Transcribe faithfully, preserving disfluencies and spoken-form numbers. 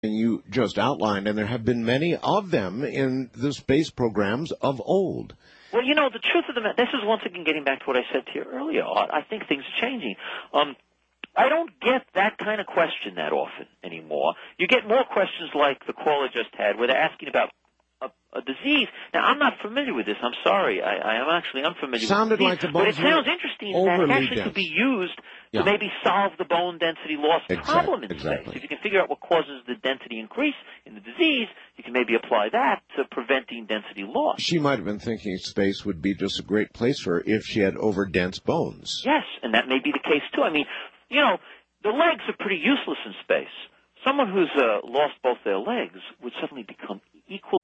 You just outlined, and there have been many of them in the space programs of old. Well, you know, the truth of the matter, this is once again getting back to what I said to you earlier, Art. I think things are changing. Um, I don't get that kind of question that often anymore. You get more questions like the caller just had, where they're asking about a, a disease. Now, I'm not familiar with this. I'm sorry. I, I am actually unfamiliar Sounded with like the the disease. bones But it sounds interesting that it actually dense. could be used yeah. to maybe solve the bone density loss exactly. problem in exactly. space. If you can figure out what causes the density increase in the disease, you can maybe apply that to preventing density loss. She might have been thinking space would be just a great place for her if she had over-dense bones. Yes, and that may be the case, too. I mean, you know, the legs are pretty useless in space. Someone who's uh, lost both their legs would suddenly become equal